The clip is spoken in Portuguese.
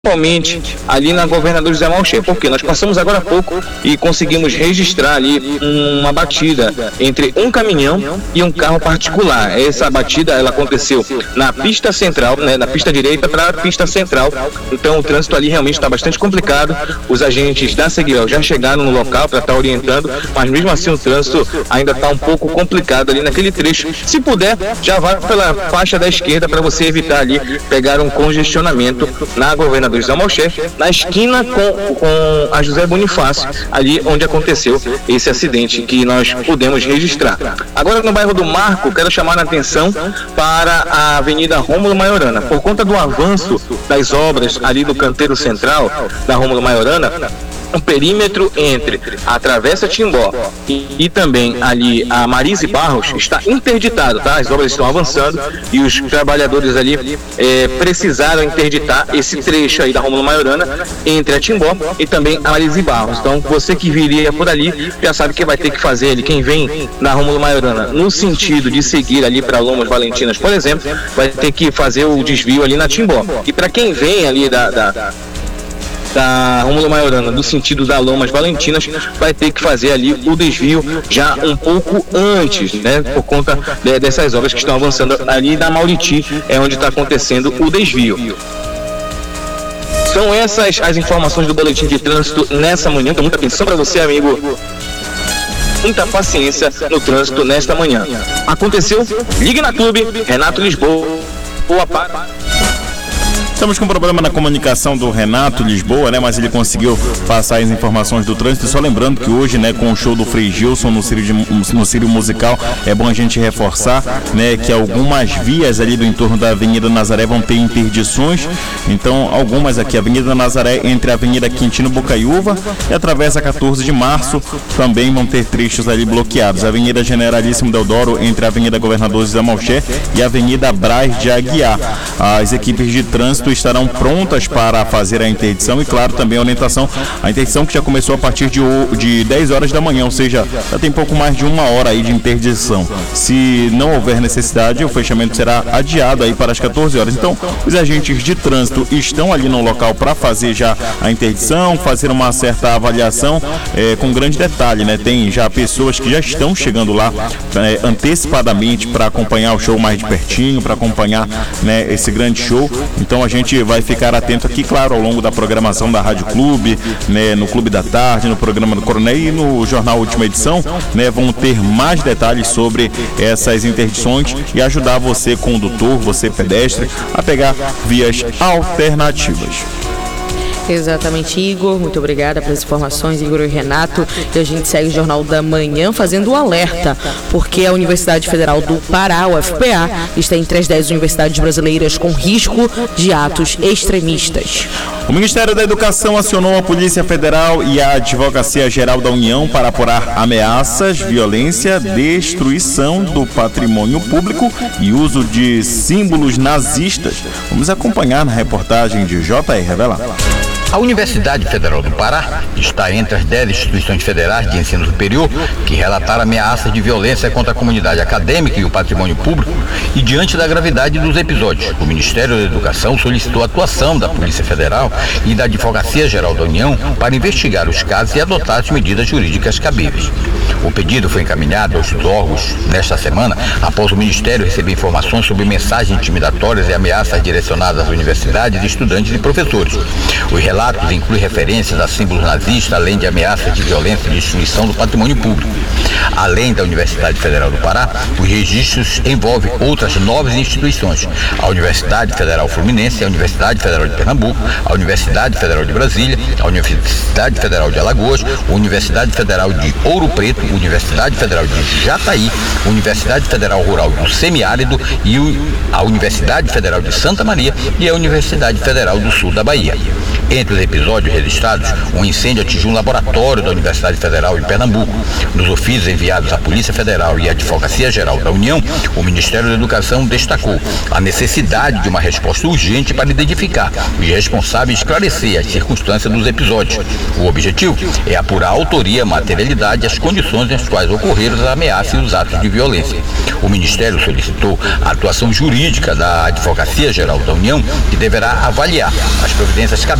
principalmente ali na Governador José Malcher, porque nós passamos agora há pouco e conseguimos registrar ali uma batida entre um caminhão e um carro particular. Essa batida ela aconteceu na pista central, né, na pista direita para a pista central. Então o trânsito ali realmente está bastante complicado. Os agentes da Seguel já chegaram no local para estar orientando, mas mesmo assim o trânsito ainda está um pouco complicado ali naquele trecho. Se puder, já vá pela faixa da esquerda para você evitar ali pegar um congestionamento na Governador José Malcher, na esquina com a José Bonifácio, ali onde aconteceu esse acidente que nós pudemos registrar. Agora no bairro do Marco, quero chamar a atenção para a Avenida Rômulo Maiorana. Por conta do avanço das obras ali do canteiro central da Rômulo Maiorana, o perímetro entre a Travessa Timbó e também ali a Marise Barros está interditado, tá? As obras estão avançando e os trabalhadores ali precisaram interditar esse trecho aí da Rômulo Maiorana entre a Timbó e também a Marise Barros. Então você que viria por ali já sabe que vai ter que fazer ali, quem vem na Rômulo Maiorana no sentido de seguir ali para Lomas Valentinas, por exemplo, vai ter que fazer o desvio ali na Timbó. E para quem vem ali da Rômulo Maiorana, do sentido da Lomas Valentinas, vai ter que fazer ali o desvio já um pouco antes, né, por conta dessas obras que estão avançando ali da Mauriti, é onde está acontecendo o desvio. São essas as informações do boletim de trânsito nessa manhã. Então, muita atenção para você, amigo. Muita paciência no trânsito nesta manhã. Aconteceu, ligue na Clube, Renato Lisboa, para... Estamos com um problema na comunicação do Renato Lisboa, né? Mas ele conseguiu passar as informações do trânsito. Só lembrando que hoje, né, com o show do Frei Gilson no Círio Musical, é bom a gente reforçar, né, que algumas vias ali do entorno da Avenida Nazaré vão ter interdições. Então, algumas aqui, Avenida Nazaré entre a Avenida Quintino Bocaiúva e a Travessa 14 de Março também vão ter trechos ali bloqueados. Avenida Generalíssimo Deodoro entre a Avenida Governador José Malcher e a Avenida Braz de Aguiar. As equipes de trânsito estarão prontas para fazer a interdição e, claro, também a orientação. A interdição que já começou a partir de 10 horas da manhã, ou seja, já tem pouco mais de uma hora aí de interdição. Se não houver necessidade, o fechamento será adiado aí para as 14 horas. Então, os agentes de trânsito estão ali no local para fazer já a interdição, fazer uma certa avaliação com grande detalhe, né? Tem já pessoas que já estão chegando lá antecipadamente para acompanhar o show mais de pertinho, para acompanhar, né, esse grande show. Então, a gente vai ficar atento aqui, claro, ao longo da programação da Rádio Clube, né, no Clube da Tarde, no programa do Coronel e no Jornal Última Edição, né, vão ter mais detalhes sobre essas interdições e ajudar você, condutor, você pedestre, a pegar vias alternativas. Exatamente, Igor, muito obrigada pelas informações, Igor e Renato. E a gente segue o Jornal da Manhã fazendo o alerta, porque a Universidade Federal do Pará, UFPA, está entre as 10 universidades brasileiras com risco de atos extremistas. O Ministério da Educação acionou a Polícia Federal e a Advocacia Geral da União para apurar ameaças, violência, destruição do patrimônio público e uso de símbolos nazistas. Vamos acompanhar na reportagem de J.R. Revelar. A Universidade Federal do Pará está entre as 10 instituições federais de ensino superior que relataram ameaças de violência contra a comunidade acadêmica e o patrimônio público, e diante da gravidade dos episódios, o Ministério da Educação solicitou a atuação da Polícia Federal e da Advocacia Geral da União para investigar os casos e adotar as medidas jurídicas cabíveis. O pedido foi encaminhado aos órgãos nesta semana, após o Ministério receber informações sobre mensagens intimidatórias e ameaças direcionadas às universidades, estudantes e professores. Os relatos incluem referências a símbolos nazistas, além de ameaças de violência e destruição do patrimônio público. Além da Universidade Federal do Pará, os registros envolvem outras 9 instituições: a Universidade Federal Fluminense, a Universidade Federal de Pernambuco, a Universidade Federal de Brasília, a Universidade Federal de Alagoas, a Universidade Federal de Ouro Preto, a Universidade Federal de Jataí, a Universidade Federal Rural do Semiárido e a Universidade Federal de Santa Maria e a Universidade Federal do Sul da Bahia. Entre os episódios registrados, um incêndio atingiu um laboratório da Universidade Federal em Pernambuco. Nos ofícios enviados à Polícia Federal e à Advocacia Geral da União, o Ministério da Educação destacou a necessidade de uma resposta urgente para identificar os responsáveis e esclarecer as circunstâncias dos episódios. O objetivo é apurar a autoria, a materialidade e as condições nas quais ocorreram as ameaças e os atos de violência. O Ministério solicitou a atuação jurídica da Advocacia Geral da União, que deverá avaliar as providências cabíveis